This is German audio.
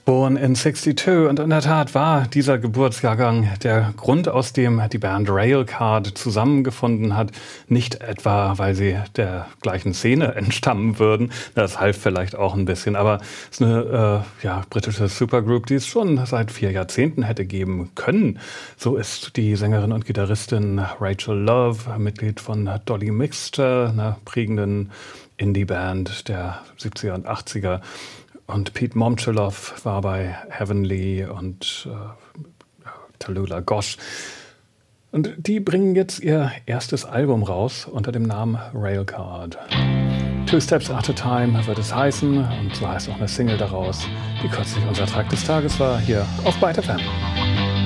Born in 62. Und in der Tat war dieser Geburtsjahrgang der Grund, aus dem die Band Railcard zusammengefunden hat. Nicht etwa, weil sie der gleichen Szene entstammen würden. Das half vielleicht auch ein bisschen. Aber es ist eine britische Supergroup, die es schon seit 4 Jahrzehnten hätte geben können. So ist die Sängerin und Gitarristin Rachel Love, Mitglied von Dolly Mixture, einer prägenden Indie-Band der 70er und 80er. Und Pete Momchilov war bei Heavenly und Tallulah Gosh. Und die bringen jetzt ihr erstes Album raus unter dem Namen Railcard. Two Steps at a Time wird es heißen und so heißt auch eine Single daraus, die kürzlich unser Track des Tages war, hier auf Byte FM.